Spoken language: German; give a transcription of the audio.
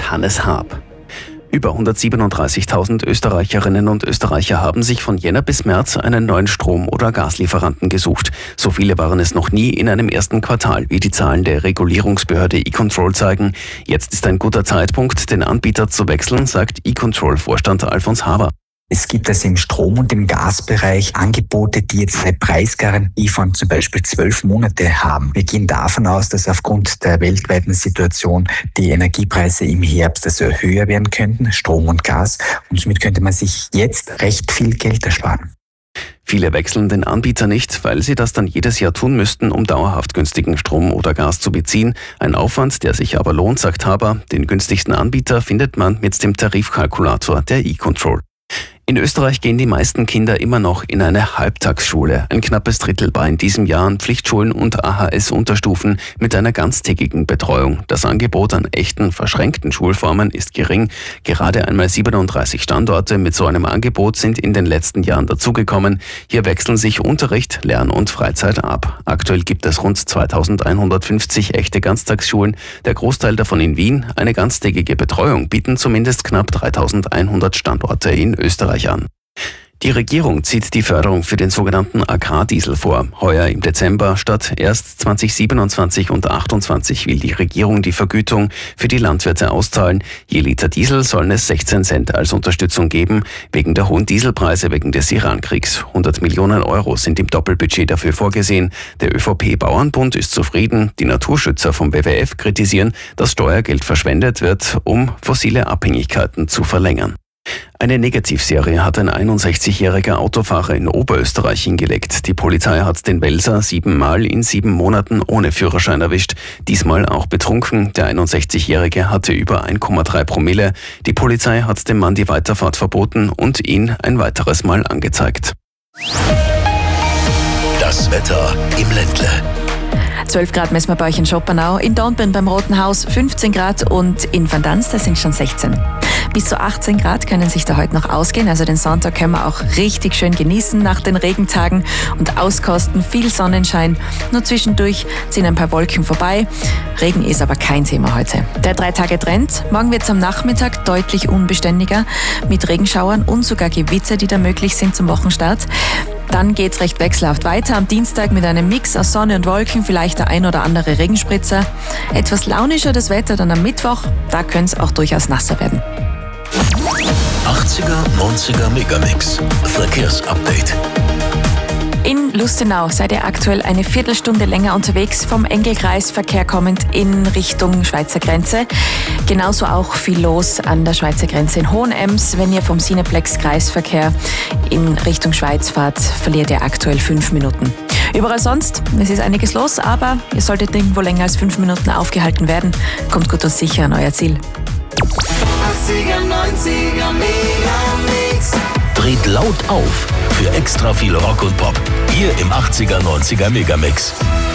Hannes Haab. Über 137.000 Österreicherinnen und Österreicher haben sich von Jänner bis März einen neuen Strom- oder Gaslieferanten gesucht. So viele waren es noch nie in einem ersten Quartal, wie die Zahlen der Regulierungsbehörde E-Control zeigen. Jetzt ist ein guter Zeitpunkt, den Anbieter zu wechseln, sagt E-Control-Vorstand Alfons Haber. Es gibt also im Strom- und im Gasbereich Angebote, die jetzt eine Preisgarantie von zum Beispiel 12 Monate haben. Wir gehen davon aus, dass aufgrund der weltweiten Situation die Energiepreise im Herbst also höher werden könnten, Strom und Gas. Und somit könnte man sich jetzt recht viel Geld ersparen. Viele wechseln den Anbieter nicht, weil sie das dann jedes Jahr tun müssten, um dauerhaft günstigen Strom oder Gas zu beziehen. Ein Aufwand, der sich aber lohnt, sagt Haber. Den günstigsten Anbieter findet man mit dem Tarifkalkulator der E-Control. In Österreich gehen die meisten Kinder immer noch in eine Halbtagsschule. Ein knappes Drittel war in diesem Jahr an Pflichtschulen und AHS-Unterstufen mit einer ganztägigen Betreuung. Das Angebot an echten, verschränkten Schulformen ist gering. Gerade einmal 37 Standorte mit so einem Angebot sind in den letzten Jahren dazugekommen. Hier wechseln sich Unterricht, Lern- und Freizeit ab. Aktuell gibt es rund 2150 echte Ganztagsschulen, der Großteil davon in Wien. Eine ganztägige Betreuung bieten zumindest knapp 3100 Standorte in Österreich an. Die Regierung zieht die Förderung für den sogenannten Agrardiesel vor. Heuer im Dezember statt erst 2027 und 2028 will die Regierung die Vergütung für die Landwirte auszahlen. Je Liter Diesel sollen es 16 Cent als Unterstützung geben, wegen der hohen Dieselpreise wegen des Irankriegs. 100 Millionen Euro sind im Doppelbudget dafür vorgesehen. Der ÖVP-Bauernbund ist zufrieden. Die Naturschützer vom WWF kritisieren, dass Steuergeld verschwendet wird, um fossile Abhängigkeiten zu verlängern. Eine Negativserie hat ein 61-jähriger Autofahrer in Oberösterreich hingelegt. Die Polizei hat den Welser 7 Mal in 7 Monaten ohne Führerschein erwischt. Diesmal auch betrunken. Der 61-jährige hatte über 1,3 Promille. Die Polizei hat dem Mann die Weiterfahrt verboten und ihn ein weiteres Mal angezeigt. Das Wetter im Ländle. 12 Grad messen wir bei euch in Schopenau, in Dornbirn beim Roten Haus 15 Grad und in Van Dans, das sind schon 16. Bis zu 18 Grad können sich da heute noch ausgehen, also den Sonntag können wir auch richtig schön genießen nach den Regentagen und auskosten, viel Sonnenschein, nur zwischendurch ziehen ein paar Wolken vorbei. Regen ist aber kein Thema heute. Der 3-Tage-Trend, morgen wird es am Nachmittag deutlich unbeständiger mit Regenschauern und sogar Gewitzer, die da möglich sind zum Wochenstart. Dann geht's recht wechselhaft weiter am Dienstag mit einem Mix aus Sonne und Wolken, vielleicht der ein oder andere Regenspritzer. Etwas launischer das Wetter dann am Mittwoch, da könnte es auch durchaus nasser werden. 80er, 90er Megamix. Verkehrsupdate. In Lustenau seid ihr aktuell eine Viertelstunde länger unterwegs vom Engelkreisverkehr kommend in Richtung Schweizer Grenze. Genauso auch viel los an der Schweizer Grenze in Hohenems. Wenn ihr vom Cineplex Kreisverkehr in Richtung Schweiz fahrt, verliert ihr aktuell 5 Minuten. Überall sonst, es ist einiges los, aber ihr solltet nirgendwo länger als 5 Minuten aufgehalten werden. Kommt gut und sicher an euer Ziel. 80er, 90er Megamix. Dreht laut auf für extra viel Rock und Pop. Hier im 80er, 90er Megamix.